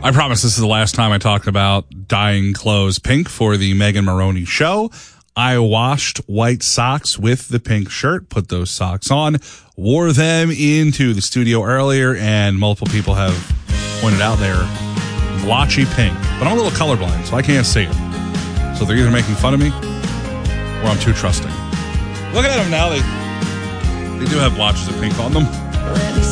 I promise this is the last time I talk about dyeing clothes pink for the Megan Maroney show. I washed white socks with the pink shirt, put those socks on, wore them into the studio earlier, and multiple people have pointed out they're blotchy pink. But I'm a little colorblind, so I can't see it. So they're either making fun of me or I'm too trusting. Look at them now. They do have blotches of pink on them.